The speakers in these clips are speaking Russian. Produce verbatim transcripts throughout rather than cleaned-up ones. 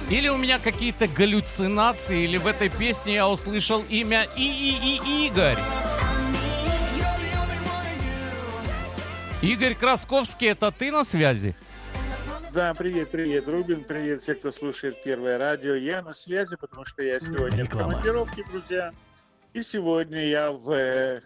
Или у меня какие-то галлюцинации, или в этой песне я услышал имя И-И-И Игорь. Игорь Красковский, это ты на связи? Да, привет, привет, Рубин, привет, все, кто слушает Первое радио. Я на связи, потому что я сегодня Реклама. в командировке, друзья. И сегодня я в,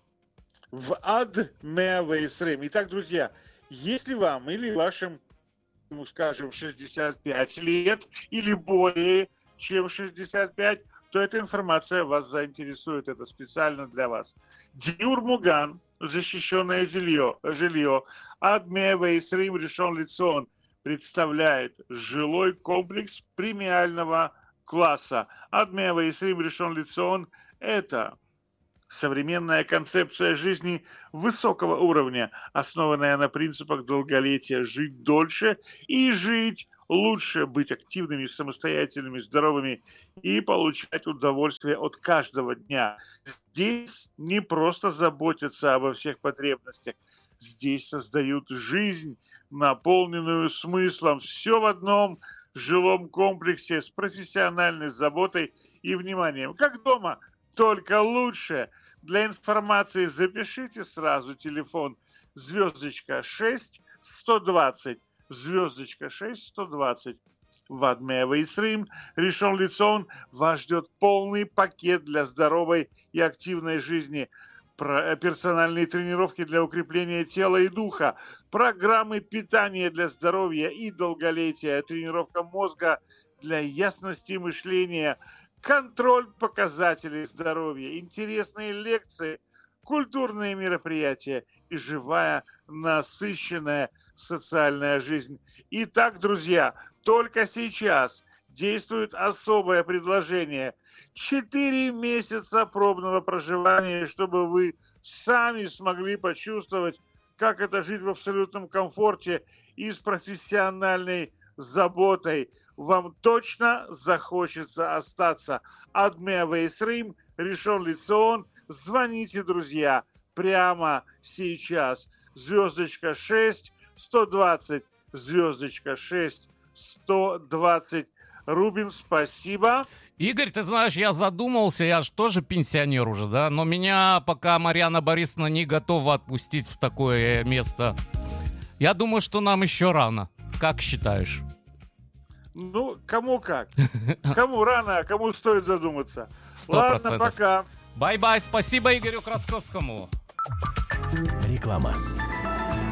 в Ад-Меа-Вейсрим. Итак, друзья, если вам или вашим, ну, скажем, шестьдесят пять лет или более чем шестьдесят пять, то эта информация вас заинтересует. Это специально для вас. Диур Муган, защищенное жилье, жилье Ад-Меа-Вейсрим Ришон Лицион представляет жилой комплекс премиального класса. Ад-Меа-Вейсрим Ришон Лицион – это современная концепция жизни высокого уровня, основанная на принципах долголетия, жить дольше и жить лучше, быть активными, самостоятельными, здоровыми и получать удовольствие от каждого дня. Здесь не просто заботятся обо всех потребностях, здесь создают жизнь, наполненную смыслом. Все в одном жилом комплексе с профессиональной заботой и вниманием. Как дома, только лучше. Для информации запишите сразу телефон звездочка шесть сто двадцать, звездочка шесть сто двадцать. В Ад-Меа-Вейсрим Ришон Лицион вас ждет полный пакет для здоровой и активной жизни. Персональные тренировки для укрепления тела и духа, программы питания для здоровья и долголетия, тренировка мозга для ясности мышления, контроль показателей здоровья, интересные лекции, культурные мероприятия и живая, насыщенная социальная жизнь. Итак, друзья, только сейчас действует особое предложение. Четыре месяца пробного проживания, чтобы вы сами смогли почувствовать, как это жить в абсолютном комфорте и с профессиональной заботой. Вам точно захочется остаться. Ад-Меа-Вейсрим, Ришон Лицион. Звоните, друзья, прямо сейчас. Звездочка шесть сто двадцать, звездочка шесть сто двадцать. Рубин, спасибо. Игорь, ты знаешь, я задумался, я же тоже пенсионер уже, да, но меня пока Марьяна Борисовна не готова отпустить в такое место. Я думаю, что нам еще рано. Как считаешь? Ну, кому как. Кому рано, а кому стоит задуматься. сто процентов. Ладно, пока. Бай-бай, спасибо Игорю Красковскому. Реклама.